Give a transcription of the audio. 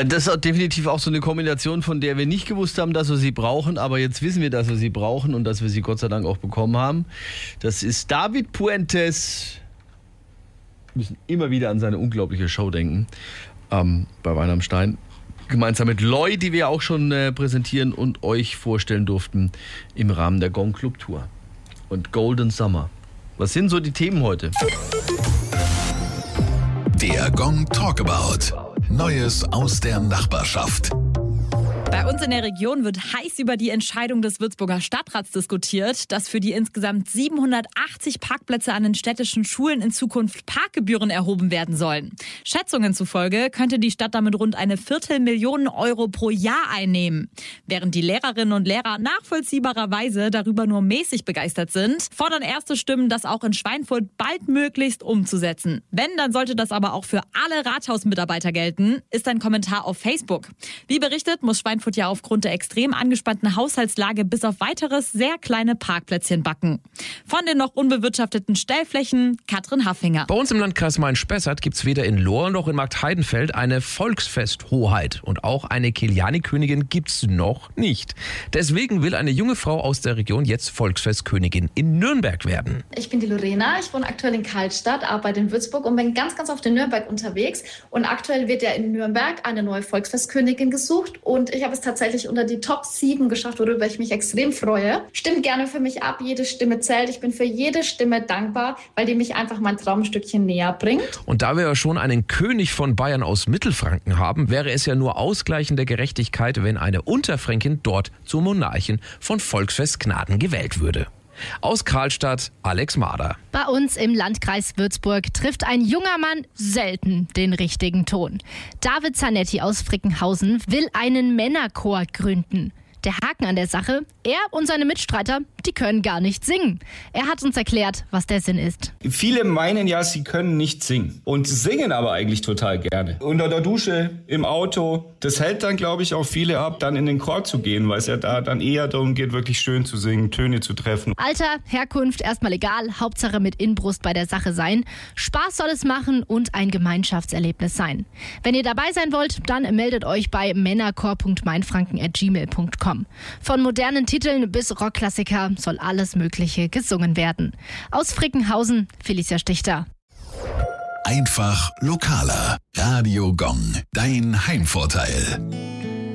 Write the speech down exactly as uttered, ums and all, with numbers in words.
Das ist definitiv auch so eine Kombination, von der wir nicht gewusst haben, dass wir sie brauchen, aber jetzt wissen wir, dass wir sie brauchen und dass wir sie Gott sei Dank auch bekommen haben. Das ist David Puentes. Wir müssen immer wieder an seine unglaubliche Show denken, ähm, bei Wein am Stein. Gemeinsam mit Loy, die wir auch schon äh, präsentieren und euch vorstellen durften im Rahmen der Gong Club Tour. Und Golden Summer. Was sind so die Themen heute? Der Gong Talkabout. Neues aus der Nachbarschaft. Bei uns in der Region wird heiß über die Entscheidung des Würzburger Stadtrats diskutiert, dass für die insgesamt siebenhundertachtzig Parkplätze an den städtischen Schulen in Zukunft Parkgebühren erhoben werden sollen. Schätzungen zufolge könnte die Stadt damit rund eine Viertelmillion Euro pro Jahr einnehmen. Während die Lehrerinnen und Lehrer nachvollziehbarerweise darüber nur mäßig begeistert sind, fordern erste Stimmen, das auch in Schweinfurt baldmöglichst umzusetzen. Wenn, dann sollte das aber auch für alle Rathausmitarbeiter gelten, ist ein Kommentar auf Facebook. Wie berichtet, muss Schweinfurt ja aufgrund der extrem angespannten Haushaltslage bis auf weiteres sehr kleine Parkplätzchen backen. Von den noch unbewirtschafteten Stellflächen, Katrin Haffinger. Bei uns im Landkreis Main-Spessart gibt es weder in Lohr noch in Marktheidenfeld eine Volksfesthoheit. Und auch eine Kiliani-Königin gibt es noch nicht. Deswegen will eine junge Frau aus der Region jetzt Volksfestkönigin in Nürnberg werden. Ich bin die Lorena, ich wohne aktuell in Karlstadt, arbeite in Würzburg und bin ganz, ganz oft in Nürnberg unterwegs. Und aktuell wird ja in Nürnberg eine neue Volksfestkönigin gesucht. Und ich habe es tatsächlich unter die Top sieben geschafft, worüber ich mich extrem freue. Stimmt gerne für mich ab, jede Stimme zählt. Ich bin für jede Stimme dankbar, weil die mich einfach mein Traumstückchen näher bringt. Und da wir ja schon einen König von Bayern aus Mittelfranken haben, wäre es ja nur ausgleichende Gerechtigkeit, wenn eine Unterfränkin dort zur Monarchin von Volksfest Gnaden gewählt würde. Aus Karlstadt, Alex Mader. Bei uns im Landkreis Würzburg trifft ein junger Mann selten den richtigen Ton. David Zanetti aus Frickenhausen will einen Männerchor gründen. Der Haken an der Sache, er und seine Mitstreiter, die können gar nicht singen. Er hat uns erklärt, was der Sinn ist. Viele meinen ja, sie können nicht singen und singen aber eigentlich total gerne. Unter der Dusche, im Auto, das hält dann, glaube ich, auch viele ab, dann in den Chor zu gehen, weil es ja da dann eher darum geht, wirklich schön zu singen, Töne zu treffen. Alter, Herkunft, erstmal egal, Hauptsache mit Inbrust bei der Sache sein. Spaß soll es machen und ein Gemeinschaftserlebnis sein. Wenn ihr dabei sein wollt, dann meldet euch bei männerchor punkt mainfranken at gmail punkt com. Von modernen Titeln bis Rockklassiker soll alles Mögliche gesungen werden. Aus Frickenhausen, Felicia Stichter. Einfach lokaler. Radio Gong, dein Heimvorteil.